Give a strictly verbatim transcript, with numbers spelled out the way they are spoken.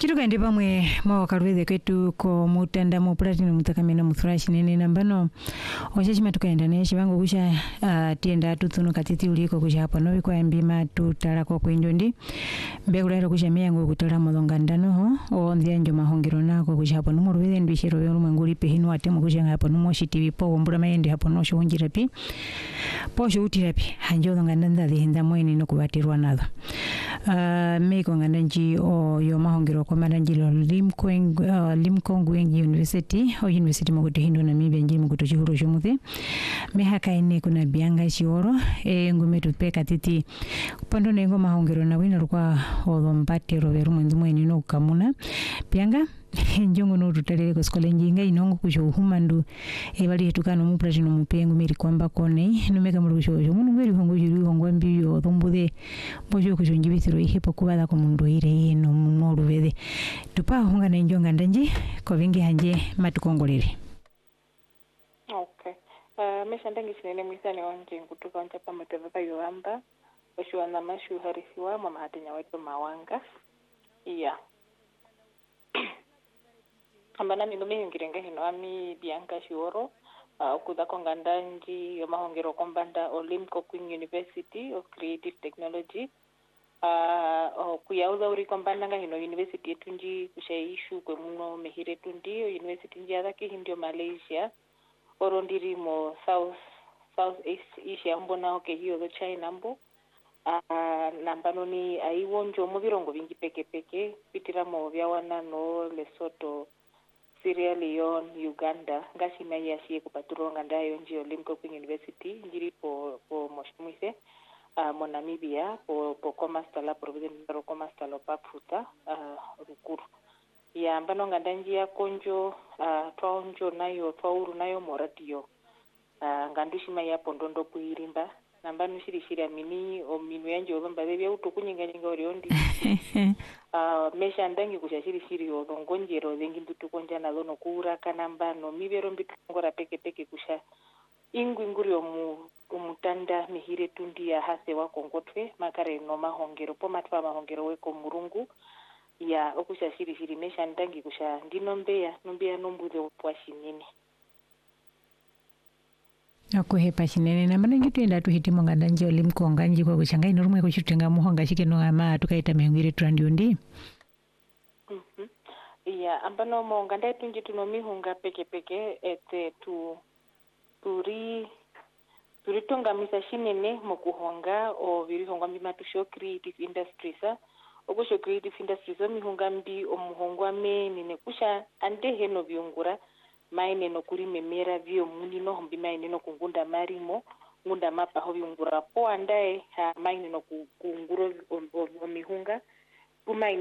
Chitukaende pamwe mwawakalwethe kwetu ko mutanda mu platinum mutakamena muthrash nene nambano oshachima tukaenda ne chivango kusha uh, tienda tutunu katiti uliko kusha hapo no biko mbima tutala ko kwinjondi mbegulero kusha miyango kutala molonga ndano o ndyanjo mahongero nako kusha hapo no murwethe ndishero yo mwanguli pe hinu atemo kusha hapo no moshi tv po mbura mayende hapo no shonjira pi posho utirapi hanjo nganda ndali hinda mweni no kubatirwa nado uh, meko nganda nji o yo mahongero kwa maranjilo Limkong uh, Limkong University o University mokuto hindu na mibe nji mokuto chihuro shumuthi mehaka ine kuna bianga shioro e ngumetu peka titi pando nengo mahongero na wina rukwa odhombate roveru mwendu mweni no kamuna bianga njongo no tutalele ko skola njinga inongo kusho humandu e bali tukano mu platinum mupengu miri kwamba kone numeka mu kusho jo munu ngeri hongo jiri hongo mbiyo dhombude bojo kusho njibithiro ihepo kubala ko mundu ire yeno no ruvede tupa honga na njonga ndanji ko vingi hanje matukongolere. Okay. Uh, mesha ndangi sinene mwisani wanje kutuka wanja pa matevaka yoamba washuwa na mashu harisiwa mama hatenya wetu mawanga iya ambana ni numi ngirenga hino ami Bianca Shioro uh, kuda kongandanji yo mahongero kombanda Olimco Queen University of Creative Technology uh, uh, kuyauza uri kombanda nga hino university etunji kushaishu kwe muno mehire tundi university nji adaki hindio Malaysia orondiri mo South South East Asia mbona oke hiyo do China mbo uh, nambano ni aiwonjo mubirongo bingi peke peke pitira mo vyawana no Lesotho Sierra Leone, Uganda, ngashi na yashi kupaturonga ndayo nji Olimco Queen University, njiri po po moshmuise, uh, mo Namibia, po po komastala province ro komastala paputa, uh, rukuru. Ya mbano nganda njia konjo, uh, twaonjo nayo, twauru nayo moratio. Uh, ngandushi maya pondondo puirimba. Nambano shiri shiri amini, o minu yanjo omba bebya utukunyinga nyinga oriondi. Uh, mesha ndangi kushashiri shiri yo ngonjero zengi mbitu konja na lono kura kanamba no mibero mbitu ngora peke peke kusha ingwi nguri omu umutanda mihire tundi ya hase wa kongotwe makare no mahongero po matwa mahongero weko murungu ya okusha shiri shiri mesha ndangi kusha ndinombeya nombeya nombuze opwashi nini akuhepa shinene na mana ngitu enda tuhitimo ngandanji Olimco nganji kwa kuchanga inurumwe kuchutenga muhonga shike no ama tukaita mengwire trandundi. Mhm. Iya ambano mo nganda tunji tunomihunga peke peke ete tu turi turi tonga misa shinene mo kuhonga o viri honga mbi matusho creative industries ogo sho creative industries o mihunga mbi o muhongwa me nine kusha ande heno viungura maine no kuri memera vyo muni no hombi maine no kungunda marimo ngunda mapa ho viungura po andae maine no kunguro o, o, o mihunga umaine